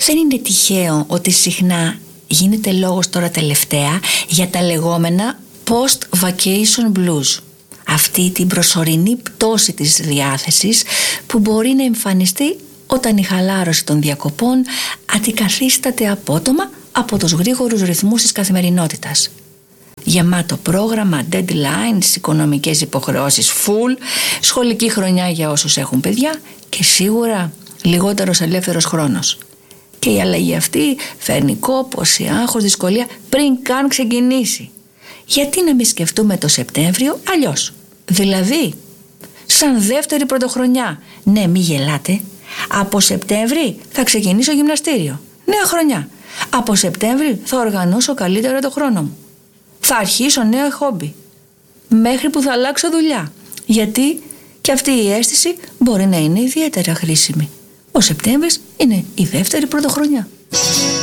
Δεν είναι τυχαίο ότι συχνά γίνεται λόγος τώρα τελευταία για τα λεγόμενα post-vacation blues. Αυτή την προσωρινή πτώση της διάθεσης που μπορεί να εμφανιστεί όταν η χαλάρωση των διακοπών αντικαθίσταται απότομα από τους γρήγορους ρυθμούς της καθημερινότητας. Γεμάτο πρόγραμμα, deadlines, οικονομικές υποχρεώσεις full, σχολική χρονιά για όσους έχουν παιδιά και σίγουρα λιγότερος ελεύθερος χρόνος. Και η αλλαγή αυτή φέρνει κόπωση, άγχος, δυσκολία πριν καν ξεκινήσει. Γιατί να μην σκεφτούμε το Σεπτέμβριο αλλιώς? Δηλαδή, σαν δεύτερη πρωτοχρονιά. Ναι, μη γελάτε. Από Σεπτέμβρη θα ξεκινήσω γυμναστήριο. Νέα χρονιά. Από Σεπτέμβρη θα οργανώσω καλύτερα το χρόνο μου. Θα αρχίσω νέα χόμπι. Μέχρι που θα αλλάξω δουλειά. Γιατί και αυτή η αίσθηση μπορεί να είναι ιδιαίτερα χρήσιμη. Ο Σεπτέμβρης είναι η δεύτερη πρωτοχρονιά.